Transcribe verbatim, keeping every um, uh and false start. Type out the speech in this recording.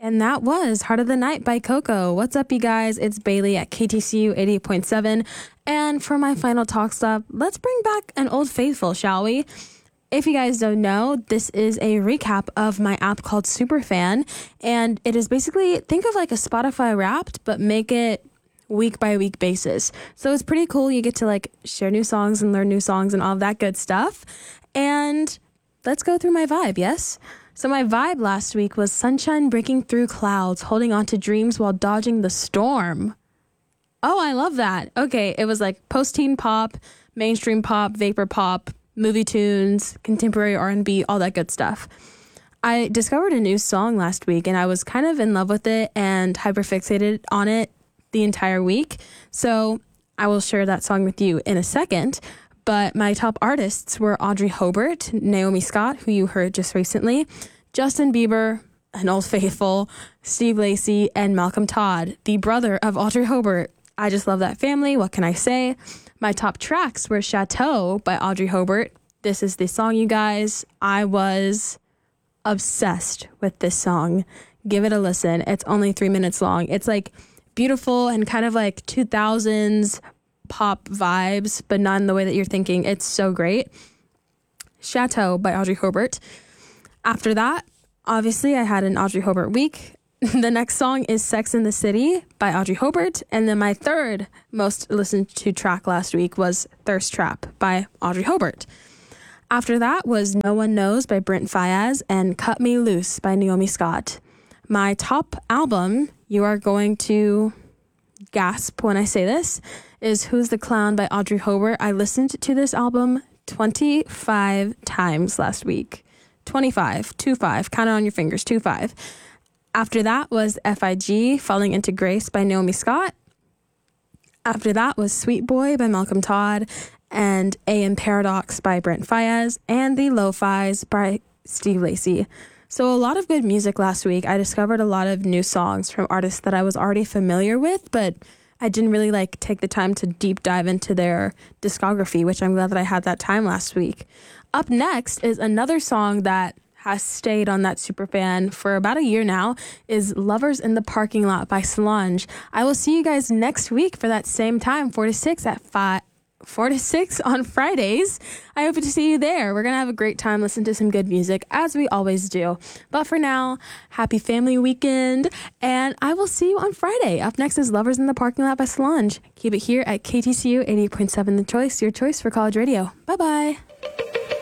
And that was Heart of the Night by Coco. What's up, you guys? It's Bailey at K T C U eighty-eight point seven. And for my final talk stop, let's bring back an old faithful, shall we? If you guys don't know, this is a recap of my app called Superfan. And it is basically, think of like a Spotify Wrapped, but make it week by week basis. So it's pretty cool. You get to like share new songs and learn new songs and all of that good stuff. And let's go through my vibe, yes? So my vibe last week was sunshine breaking through clouds, holding on to dreams while dodging the storm. Oh, I love that. Okay, it was like post-teen pop, mainstream pop, vapor pop, movie tunes, contemporary R and B, all that good stuff. I discovered a new song last week and I was kind of in love with it and hyperfixated on it the entire week. So I will share that song with you in a second. But my top artists were Audrey Hobart, Naomi Scott, who you heard just recently, Justin Bieber, an old faithful, Steve Lacy, and Malcolm Todd, the brother of Audrey Hobart. I just love that family. What can I say? My top tracks were Chateau by Audrey Hobart. This is the song, you guys. I was obsessed with this song. Give it a listen. It's only three minutes long. It's like beautiful and kind of like two thousands pop vibes, but not in the way that you're thinking. It's so great. Chateau by Audrey Hobart. After that, obviously, I had an Audrey Hobart week. The next song is Sex in the City by Audrey Hobart. And then my third most listened to track last week was Thirst Trap by Audrey Hobart. After that was No One Knows by Brent Faiyaz and Cut Me Loose by Naomi Scott. My top album, you are going to gasp when I say this, is Who's the Clown by Audrey Hobart. I listened to this album twenty-five times last week. twenty-five, two five, count it on your fingers, two five. After that was F I G, Falling Into Grace by Naomi Scott. After that was Sweet Boy by Malcolm Todd and A M Paradox by Brent Faiyaz and The Lo-Fis by Steve Lacy. So a lot of good music last week. I discovered a lot of new songs from artists that I was already familiar with, but I didn't really like take the time to deep dive into their discography, which I'm glad that I had that time last week. Up next is another song that has stayed on that Superfan for about a year now, is Lovers in the Parking Lot by Solange. I will see you guys next week for that same time, four to six at five. four to six on Fridays. I hope to see you there. We're going to have a great time, listen to some good music, as we always do. But for now, happy family weekend, and I will see you on Friday. Up next is Lovers in the Parking Lot by Solange. Keep it here at K T C U eighty-eight point seven The Choice, your choice for college radio. Bye-bye.